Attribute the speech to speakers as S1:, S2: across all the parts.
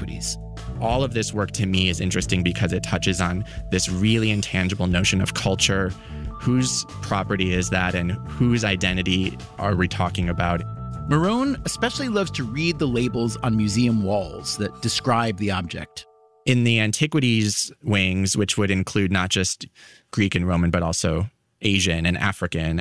S1: antiquities.
S2: All of this work to me is interesting because it touches on this really intangible notion of culture. Whose property is that and whose identity are we talking about?
S1: Marone especially loves to read the labels on museum walls that describe the object.
S2: In the antiquities wings, which would include not just Greek and Roman, but also Asian and African,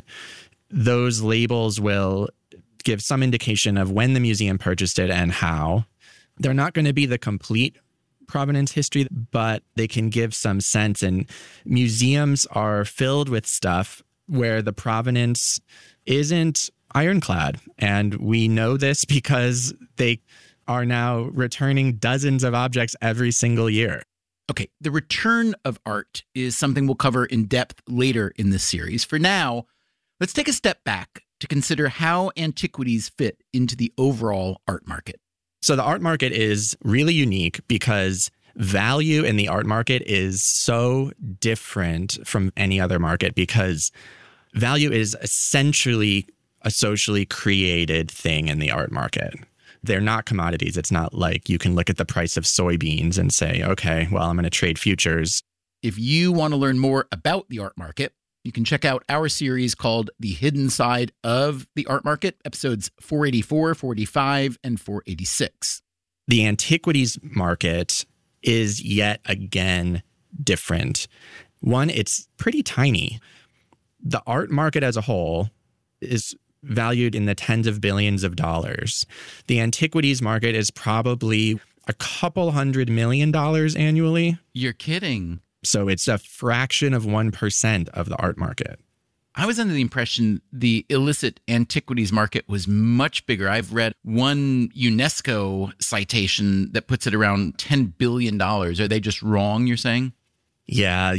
S2: those labels will give some indication of when the museum purchased it and how. They're not going to be the complete provenance history, but they can give some sense. And museums are filled with stuff where the provenance isn't ironclad. And we know this because they are now returning dozens of objects every single year.
S1: Okay, the return of art is something we'll cover in depth later in this series. For now, let's take a step back to consider how antiquities fit into the overall art market.
S2: So the art market is really unique because value in the art market is so different from any other market because value is essentially a socially created thing in the art market. They're not commodities. It's not like you can look at the price of soybeans and say, okay, well, I'm going to trade futures.
S1: If you want to learn more about the art market, you can check out our series called The Hidden Side of the Art Market, episodes 484, 485, and 486.
S2: The antiquities market is yet again different. One, it's pretty tiny. The art market as a whole is valued in the tens of billions of dollars. The antiquities market is probably a couple $100 million annually.
S1: You're kidding.
S2: So it's a fraction of 1% of the art market.
S1: I was under the impression the illicit antiquities market was much bigger. I've read one UNESCO citation that puts it around $10 billion. Are they just wrong, you're saying?
S2: Yeah,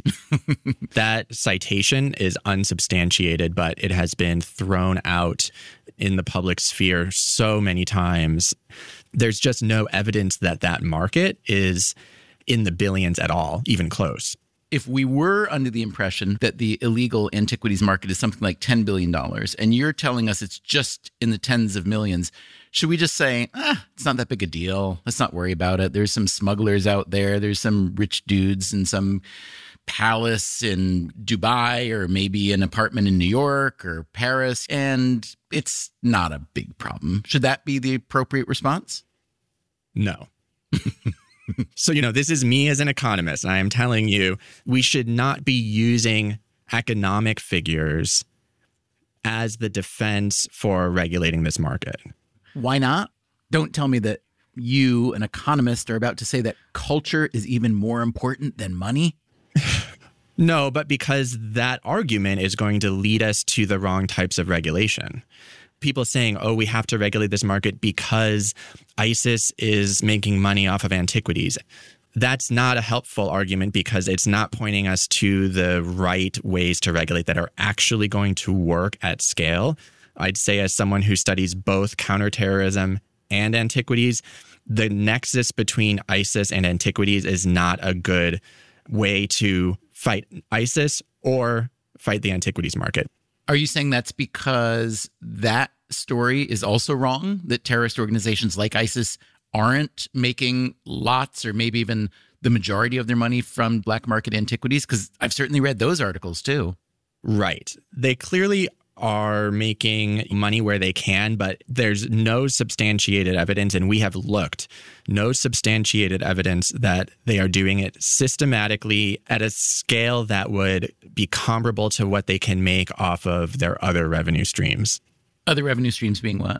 S2: that citation is unsubstantiated, but it has been thrown out in the public sphere so many times. There's just no evidence that that market is in the billions at all, even close.
S1: If we were under the impression that the illegal antiquities market is something like $10 billion, and you're telling us it's just in the tens of millions, should we just say, it's not that big a deal. Let's not worry about it. There's some smugglers out there. There's some rich dudes in some palace in Dubai or maybe an apartment in New York or Paris, and it's not a big problem. Should that be the appropriate response?
S2: No. So, this is me as an economist, and I am telling you, we should not be using economic figures as the defense for regulating this market.
S1: Why not? Don't tell me that you, an economist, are about to say that culture is even more important than money.
S2: No, but because that argument is going to lead us to the wrong types of regulation. People saying, we have to regulate this market because ISIS is making money off of antiquities. That's not a helpful argument because it's not pointing us to the right ways to regulate that are actually going to work at scale. I'd say as someone who studies both counterterrorism and antiquities, the nexus between ISIS and antiquities is not a good way to fight ISIS or fight the antiquities market.
S1: Are you saying that's because that story is also wrong, that terrorist organizations like ISIS aren't making lots or maybe even the majority of their money from black market antiquities? Because I've certainly read those articles too.
S2: Right. They clearly are making money where they can, but there's no substantiated evidence, and we have looked, no substantiated evidence that they are doing it systematically at a scale that would be comparable to what they can make off of their other revenue streams.
S1: Other revenue streams being what?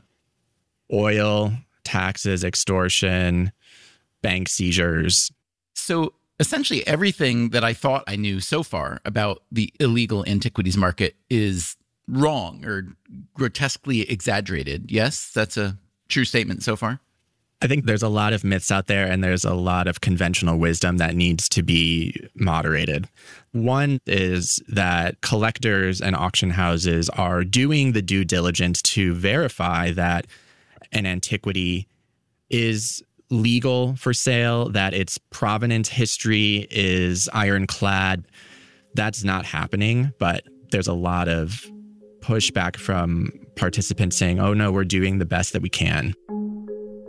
S2: Oil, taxes, extortion, bank seizures.
S1: So essentially everything that I thought I knew so far about the illegal antiquities market is wrong or grotesquely exaggerated. Yes, that's a true statement so far.
S2: I think there's a lot of myths out there, and there's a lot of conventional wisdom that needs to be moderated. One is that collectors and auction houses are doing the due diligence to verify that an antiquity is legal for sale, that its provenance history is ironclad. That's not happening, but there's a lot of pushback from participants saying, oh no, we're doing the best that we can.